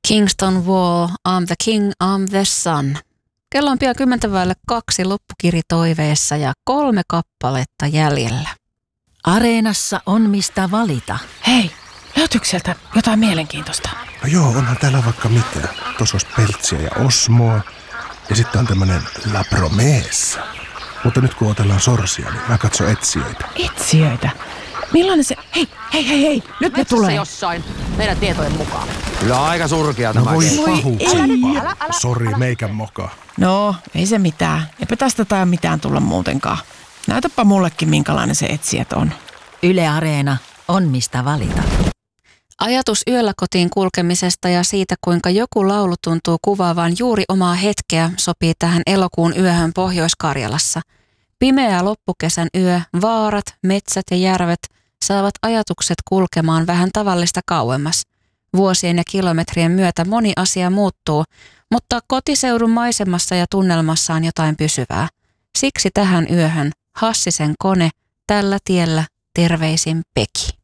Kingston Wall, I'm the king, I'm the sun. Kello on pian 2:10 loppukiri toiveessa ja 3 kappaletta jäljellä. Areenassa on mistä valita. Hei, löytyykö sieltä jotain mielenkiintoista? No joo, onhan täällä vaikka mitä. Tuossa olisi Peltsiä ja Osmoa. Ja sitten on tämmönen La Promessa. Mutta nyt kun otellaan sorsia, niin mä katson etsijöitä. Etsijöitä? Millainen se... Hei, nyt ne tulee. Jossain meidän tietojen mukaan. Kyllä aika surkea tämä. No voi kenttä. pahuksempaa. Sori, meikän moka. No, ei se mitään. Eipä tästä tai mitään tulla muutenkaan. Näytäpä mullekin, minkälainen se etsijät on. Yle Areena on mistä valita. Ajatus yöllä kotiin kulkemisesta ja siitä, kuinka joku laulu tuntuu kuvaavan juuri omaa hetkeä, sopii tähän elokuun yöhön Pohjois-Karjalassa. Pimeä loppukesän yö, vaarat, metsät ja järvet saavat ajatukset kulkemaan vähän tavallista kauemmas. Vuosien ja kilometrien myötä moni asia muuttuu, mutta kotiseudun maisemassa ja tunnelmassa on jotain pysyvää. Siksi tähän yöhön Hassisen kone, tällä tiellä, terveisin Peki.